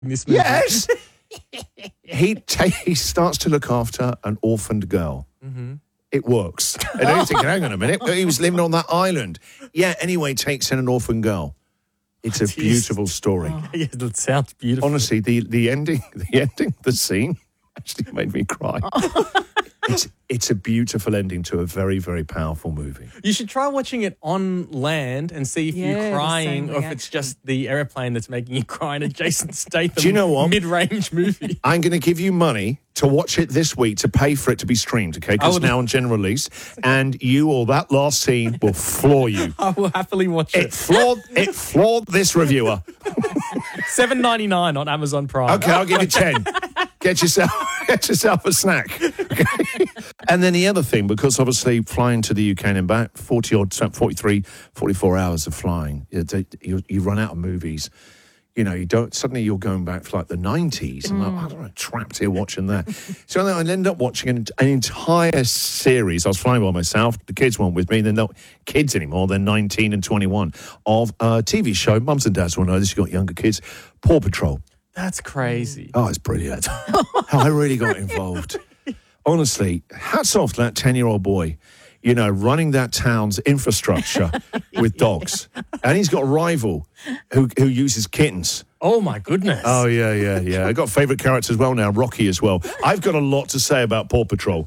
this movie. Yes. He starts to look after an orphaned girl. Mm-hmm. It works. And then you think, hang on a minute, he was living on that island. Yeah, anyway, takes in an orphan girl. It's a beautiful story. Yeah, it sounds beautiful. Honestly, the ending, the scene actually made me cry. It's a beautiful ending to a very, very powerful movie. You should try watching it on land and see if you're crying or if it's just the airplane that's making you cry in a Jason Statham Do you know what? mid-range movie. I'm going to give you money to watch it this week to pay for it to be streamed, okay? Because it's now on general release. And you or that last scene will floor you. I will happily watch it. It floored this reviewer. $7.99 on Amazon Prime. Okay, I'll give you 10. Get yourself a snack. Okay? And then the other thing, because obviously flying to the UK and back, 43, 44 hours of flying, you run out of movies. You know, suddenly you're going back for like the 90s. And I don't know, trapped here watching that. So I ended up watching an entire series. I was flying by myself. The kids weren't with me. They're not kids anymore. They're 19 and 21 of a TV show. Mums and dads will know this. You've got younger kids. Paw Patrol. That's crazy. Oh, it's brilliant. How I really got involved. Honestly, hats off to that 10-year-old boy, you know, running that town's infrastructure with dogs. And he's got a rival who uses kittens. Oh, my goodness. Oh, yeah. I got favourite characters as well now, Rocky as well. I've got a lot to say about Paw Patrol.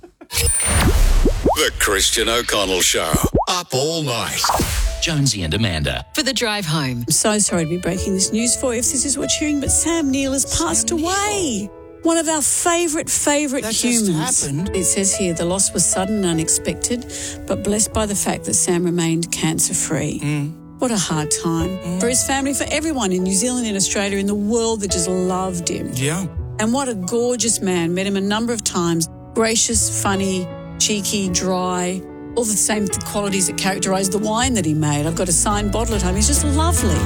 The Christian O'Connell Show. Up all night. Jonesy and Amanda. For the drive home. I'm so sorry to be breaking this news for you if this is what you're hearing, but Sam Neill has passed away. One of our favourite humans. Just happened. It says here the loss was sudden and unexpected, but blessed by the fact that Sam remained cancer-free. What a hard time. For his family, for everyone in New Zealand, in Australia, in the world that just loved him. Yeah. And what a gorgeous man. Met him a number of times. Gracious, funny, cheeky, dry. All the same qualities that characterise the wine that he made. I've got a signed bottle at home. He's just lovely.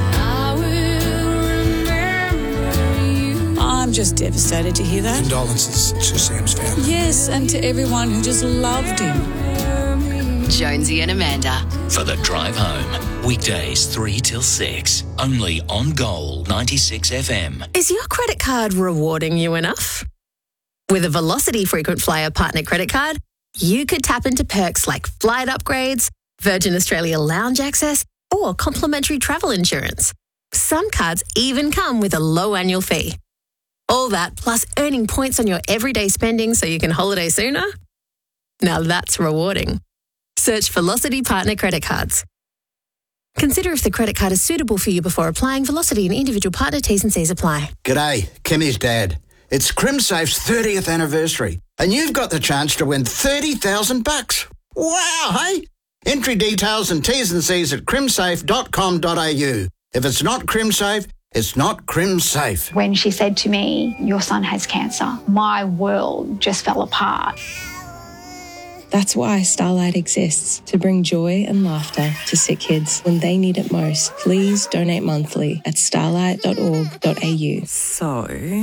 I'm just devastated to hear that. Condolences to Sam's family. Yes, and to everyone who just loved him. Jonesy and Amanda. For the drive home. Weekdays 3 till 6. Only on Gold 96 FM. Is your credit card rewarding you enough? With a Velocity Frequent Flyer Partner Credit Card, you could tap into perks like flight upgrades, Virgin Australia lounge access, or complimentary travel insurance. Some cards even come with a low annual fee. All that plus earning points on your everyday spending so you can holiday sooner? Now that's rewarding. Search Velocity Partner Credit Cards. Consider if the credit card is suitable for you before applying. Velocity and individual partner T's and C's apply. G'day, Kimmy's dad. It's CrimSafe's 30th anniversary, and you've got the chance to win $30,000. Wow, hey? Entry details and T's and C's at crimsafe.com.au. If it's not CrimSafe, it's not CrimSafe. When she said to me, your son has cancer, my world just fell apart. That's why Starlight exists, to bring joy and laughter to sick kids when they need it most. Please donate monthly at starlight.org.au. So,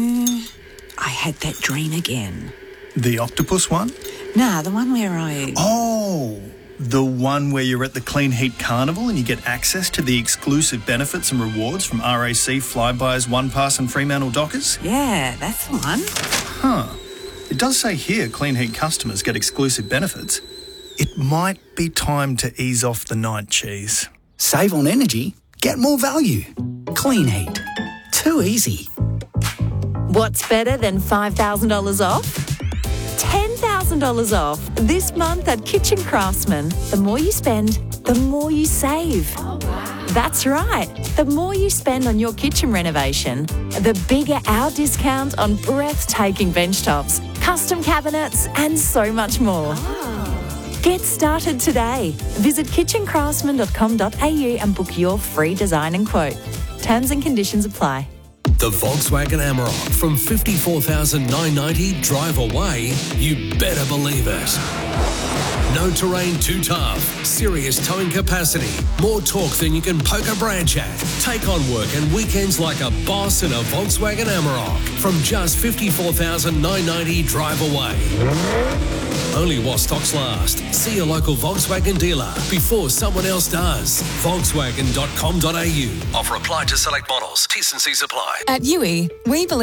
I had that dream again. The octopus one? Nah, the one where Oh, the one where you're at the Clean Heat Carnival and you get access to the exclusive benefits and rewards from RAC, Flybuys, OnePass and Fremantle Dockers? Yeah, that's the one. Huh. It does say here Clean Heat customers get exclusive benefits. It might be time to ease off the night cheese. Save on energy, get more value. Clean Heat. Too easy. What's better than $5,000 off? $10,000 off this month at Kitchen Craftsman. The more you spend, the more you save. Oh, wow. That's right. The more you spend on your kitchen renovation, the bigger our discount on breathtaking bench tops, custom cabinets, and so much more. Oh. Get started today. Visit kitchencraftsman.com.au and book your free design and quote. Terms and conditions apply. The Volkswagen Amarok from $54,990 drive away, you better believe it. No terrain too tough, serious towing capacity, more torque than you can poke a branch at. Take on work and weekends like a boss in a Volkswagen Amarok from just $54,990 drive away. Only while stocks last. See your local Volkswagen dealer before someone else does. Volkswagen.com.au. Offer applied to select models. T's and C's apply. At UE, we believe